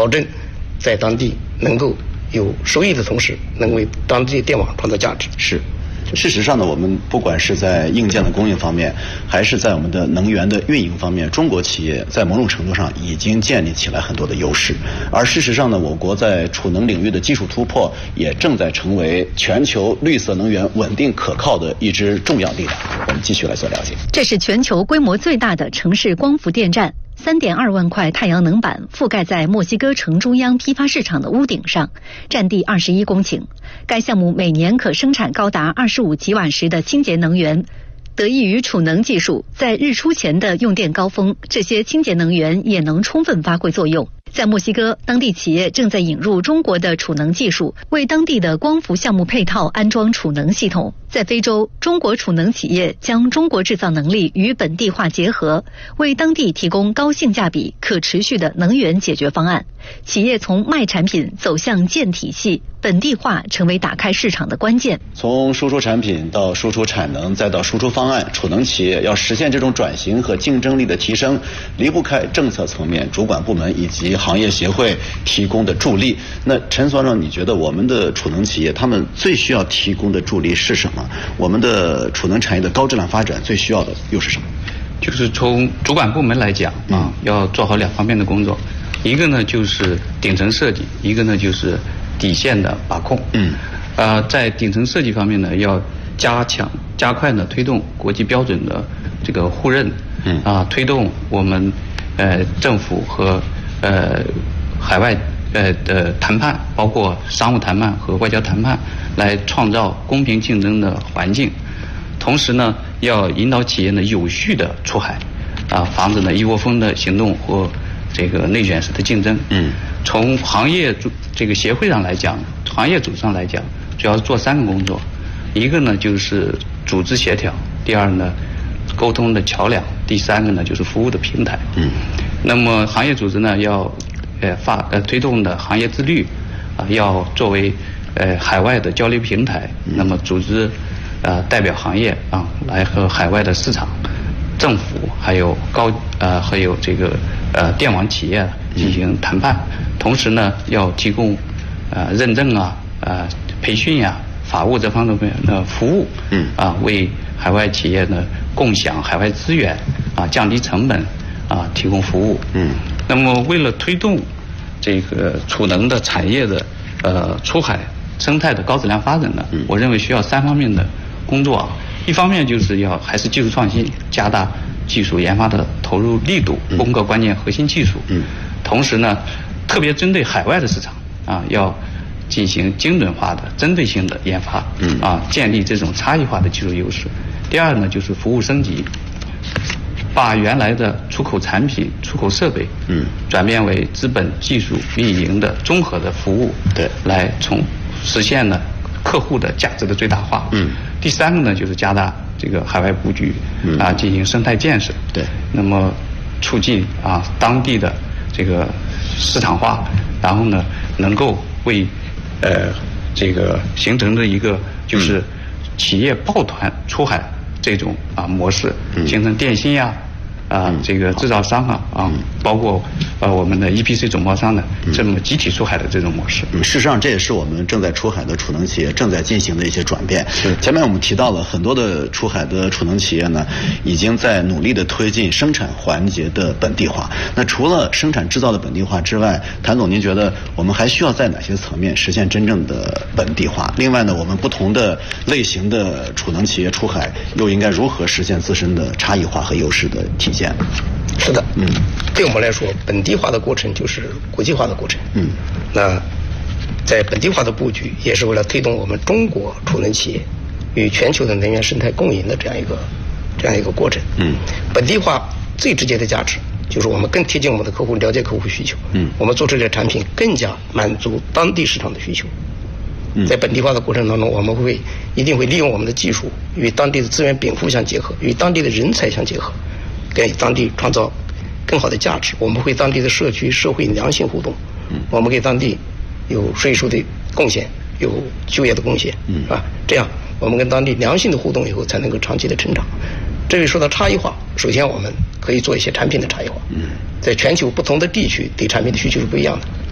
保证在当地能够有收益的同时，能为当地电网创造价值。 是。事实上呢，我们不管是在硬件的供应方面，还是在我们的能源的运营方面，中国企业在某种程度上已经建立起来很多的优势。而事实上呢，我国在储能领域的技术突破，也正在成为全球绿色能源稳定可靠的一支重要力量。我们继续来做了解。 这是全球规模最大的城市光伏电站。3.2万块太阳能板覆盖在墨西哥城中央批发市场的屋顶上，占地21公顷。该项目每年可生产高达25吉瓦时的清洁能源。得益于储能技术，在日出前的用电高峰，这些清洁能源也能充分发挥作用。在墨西哥，当地企业正在引入中国的储能技术，为当地的光伏项目配套安装储能系统。在非洲，中国储能企业将中国制造能力与本地化结合，为当地提供高性价比、可持续的能源解决方案。企业从卖产品走向建体系，本地化成为打开市场的关键。 从输出产品到输出产能，再到输出方案，储能企业要实现这种转型和竞争力的提升，离不开政策层面、主管部门以及行业协会提供的助力。那陈所长，你觉得我们的储能企业他们最需要提供的助力是什么？我们的储能产业的高质量发展最需要的又是什么？ 就是从主管部门来讲要做好2方面的工作，一个呢就是顶层设计，一个呢就是底线的把控。在顶层设计方面呢，要加快呢推动国际标准的这个互认，推动我们政府和海外的谈判，包括商务谈判和外交谈判，来创造公平竞争的环境。同时呢，要引导企业呢有序的出海，防止呢一窝蜂的行动或这个内卷式的竞争。从行业这个协会上来讲，行业组上来讲，主要做3个工作，一个呢就是组织协调，第二呢沟通的桥梁，第3个呢就是服务的平台。那么行业组织呢要推动的行业自律，要作为海外的交流平台，那么组织代表行业来和海外的市场、政府还有这个电网企业进行谈判。同时呢，要提供认证培训法务这方面的服务，为海外企业呢共享海外资源，降低成本，提供服务。那么为了推动这个储能的产业的出海生态的高质量发展呢，我认为需要3方面的工作。一方面就是还是技术创新，加大技术研发的投入力度，攻克关键核心技术。同时呢，特别针对海外的市场要进行精准化的、针对性的研发，建立这种差异化的技术优势。第二呢，就是服务升级，把原来的出口产品、出口设备，转变为资本、技术、运营的综合的服务，来实现呢客户的价值的最大化。第3个呢，就是加大这个海外布局，进行生态建设。那么促进当地的这个市场化，然后呢能够为这个形成的一个就是企业抱团出海这种模式，形成电信这个制造商包括我们的 EPC 总包商的这么集体出海的这种模式。 事实上，这也是我们正在出海的储能企业正在进行的一些转变。前面我们提到了很多的出海的储能企业呢，已经在努力的推进生产环节的本地化。那除了生产制造的本地化之外，谭总，您觉得我们还需要在哪些层面实现真正的本地化？另外呢，我们不同的类型的储能企业出海又应该如何实现自身的差异化和优势的体现？ 是的，对我们来说，本地化的过程就是国际化的过程。那在本地化的布局，也是为了推动我们中国储能企业与全球的能源生态共赢的这样一个过程。本地化最直接的价值就是我们更贴近我们的客户，了解客户需求。我们做出这些产品更加满足当地市场的需求。在本地化的过程当中，我们一定会利用我们的技术与当地的资源禀赋相结合，与当地的人才相结合，给当地创造更好的价值。我们会当地的社区社会良性互动，我们给当地有税收的贡献，有就业的贡献，这样我们跟当地良性的互动以后，才能够长期的成长。这里说到差异化，首先我们可以做一些产品的差异化。在全球不同的地区对产品的需求是不一样的。